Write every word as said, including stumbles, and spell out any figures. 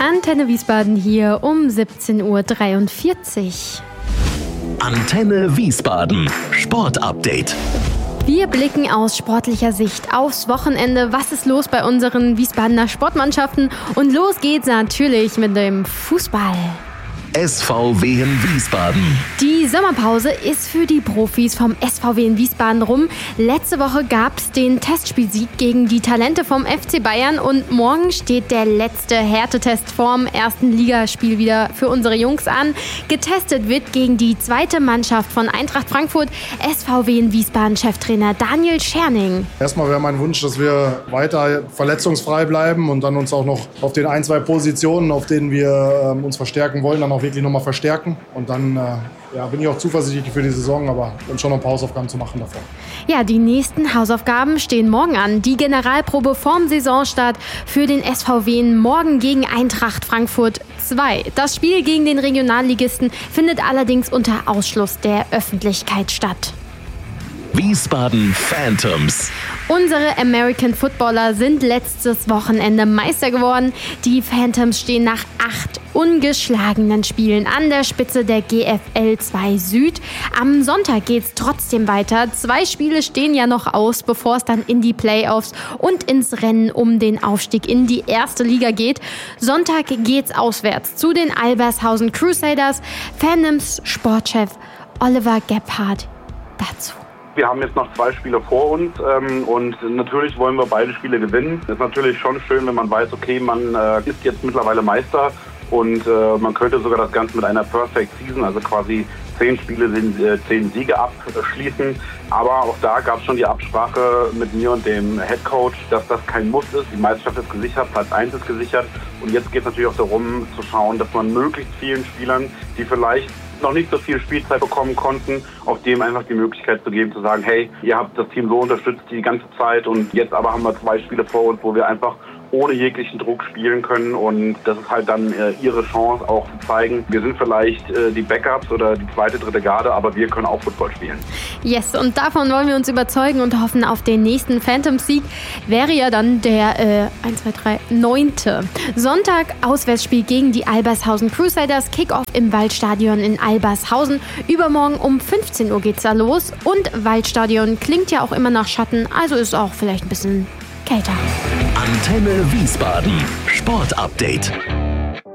Antenne Wiesbaden hier um siebzehn Uhr dreiundvierzig. Antenne Wiesbaden, Sportupdate. Wir blicken aus sportlicher Sicht aufs Wochenende. Was ist los bei unseren Wiesbadener Sportmannschaften? Und los geht's natürlich mit dem Fußball. S V W in Wiesbaden. Die Sommerpause ist für die Profis vom S V W in Wiesbaden rum. Letzte Woche gab es den Testspielsieg gegen die Talente vom F C Bayern und morgen steht der letzte Härtetest vorm ersten Ligaspiel wieder für unsere Jungs an. Getestet wird gegen die zweite Mannschaft von Eintracht Frankfurt, S V W in Wiesbaden Cheftrainer Daniel Scherning. Erstmal wäre mein Wunsch, dass wir weiter verletzungsfrei bleiben und dann uns auch noch auf den ein, zwei Positionen, auf denen wir äh, uns verstärken wollen, dann auch wirklich nochmal verstärken. Und dann äh, ja, bin ich auch zuversichtlich für die Saison, aber dann schon noch ein paar Hausaufgaben zu machen davor. Ja, die nächsten Hausaufgaben stehen morgen an. Die Generalprobe vorm Saisonstart für den S V W morgen gegen Eintracht Frankfurt zwei. Das Spiel gegen den Regionalligisten findet allerdings unter Ausschluss der Öffentlichkeit statt. Wiesbaden Phantoms. Unsere American Footballer sind letztes Wochenende Meister geworden. Die Phantoms stehen nach acht ungeschlagenen Spielen an der Spitze der G F L zwei Süd. Am Sonntag geht's trotzdem weiter. Zwei Spiele stehen ja noch aus, bevor es dann in die Playoffs und ins Rennen um den Aufstieg in die erste Liga geht. Sonntag geht's auswärts zu den Albershausen Crusaders. Phantoms Sportchef Oliver Gebhardt dazu. Wir haben jetzt noch zwei Spiele vor uns ähm, und natürlich wollen wir beide Spiele gewinnen. Es ist natürlich schon schön, wenn man weiß, okay, man äh, ist jetzt mittlerweile Meister und äh, man könnte sogar das Ganze mit einer Perfect Season, also quasi zehn Spiele, äh, zehn Siege abschließen. Aber auch da gab es schon die Absprache mit mir und dem Headcoach, dass das kein Muss ist. Die Meisterschaft ist gesichert, Platz eins ist gesichert. Und jetzt geht es natürlich auch darum zu schauen, dass man möglichst vielen Spielern, die vielleicht noch nicht so viel Spielzeit bekommen konnten, auf dem einfach die Möglichkeit zu geben, zu sagen, hey, ihr habt das Team so unterstützt die ganze Zeit und jetzt aber haben wir zwei Spiele vor uns, wo wir einfach ohne jeglichen Druck spielen können und das ist halt dann äh, ihre Chance auch zu zeigen, wir sind vielleicht äh, die Backups oder die zweite, dritte Garde, aber wir können auch Football spielen. Yes, und davon wollen wir uns überzeugen und hoffen auf den nächsten Phantom-Sieg. Wäre ja dann der äh, eins, zwei, drei, neunte Sonntag Auswärtsspiel gegen die Albershausen Crusaders, Kickoff im Waldstadion in Albershausen. Übermorgen um fünfzehn Uhr geht's da los und Waldstadion klingt ja auch immer nach Schatten, also ist auch vielleicht ein bisschen kälter. Antenne Wiesbaden, Sportupdate.